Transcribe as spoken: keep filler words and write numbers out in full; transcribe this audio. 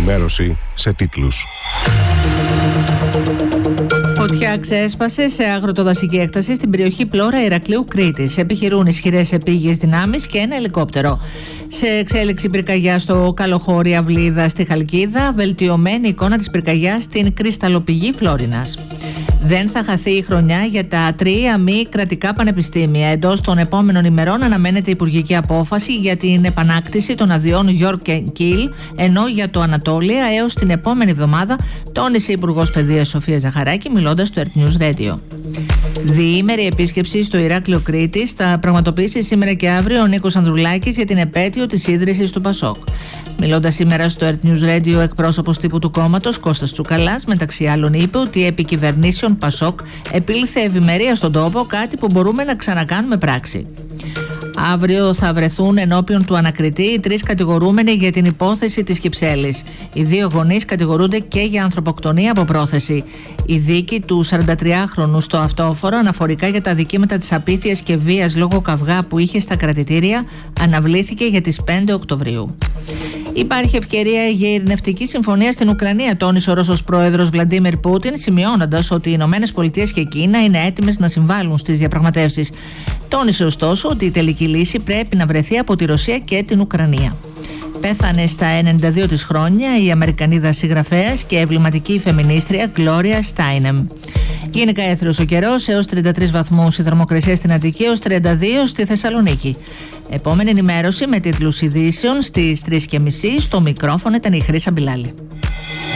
ενημέρωση σε τίτλους. Φωτιά ξέσπασε σε αγροτοδασική έκταση στην περιοχή Πλώρα Ηρακλείου Κρήτης. Επιχειρούν ισχυρές επίγειες δυνάμεις και ένα ελικόπτερο. Σε εξέλιξη πυρκαγιά στο Καλοχώρι Αυλίδα στη Χαλκίδα, βελτιωμένη εικόνα της πυρκαγιάς στην κρυσταλλοπηγή Φλόρινας. Δεν θα χαθεί η χρονιά για τα τρία μη κρατικά πανεπιστήμια. Εντός των επόμενων ημερών αναμένεται υπουργική απόφαση για την επανάκτηση των αδειών Γιόρκ και Κιλ, ενώ για το Ανατόλια έως την επόμενη εβδομάδα, τόνισε η Υπουργός Παιδείας Σοφία Ζαχαράκη μιλώντας στο Earth News Radio. Διήμερη επίσκεψη στο Ηράκλειο Κρήτης θα πραγματοποιήσει σήμερα και αύριο ο Νίκος Ανδρουλάκης για την επέτειο της ίδρυσης του Πασόκ. Μιλώντας σήμερα στο Earth News Radio, εκπρόσωπος τύπου του κόμματος Κώστας Τσουκαλάς, μεταξύ άλλων, είπε ότι επί κυβερνήσεων Πασόκ επήλθε ευημερία στον τόπο, κάτι που μπορούμε να ξανακάνουμε πράξη. Αύριο θα βρεθούν ενώπιον του ανακριτή οι τρεις κατηγορούμενοι για την υπόθεση της Κυψέλης. Οι δύο γονείς κατηγορούνται και για ανθρωποκτονία από πρόθεση. Η δίκη του σαραντατριάχρονου στο αυτόφορο αναφορικά για τα δικήματα της απίθειας και βίας λόγω καυγά που είχε στα κρατητήρια αναβλήθηκε για τις πέντε Οκτωβρίου. Υπάρχει ευκαιρία για ειρηνευτική συμφωνία στην Ουκρανία, τόνισε ο Ρώσος πρόεδρος Βλαντίμιρ Πούτιν, σημειώνοντας ότι οι Ηνωμένες Πολιτείες και η Κίνα είναι έτοιμες να συμβάλλουν στις διαπραγματεύσεις. Τόνισε ωστόσο ότι η τελική λύση πρέπει να βρεθεί από τη Ρωσία και την Ουκρανία. Πέθανε στα ενενήντα δύο της χρόνια η Αμερικανίδα συγγραφέας και εμβληματική φεμινίστρια Γκλώρια Στάινεμ. Γενικά έθριος ο καιρός, έως τριάντα τρεις βαθμούς η θερμοκρασία στην Αττική, έως τριάντα δύο στη Θεσσαλονίκη. Επόμενη ενημέρωση με τίτλους ειδήσεων στις τρεις και μισή. Στο μικρόφωνο ήταν η Χρύσα Μπιλάλη.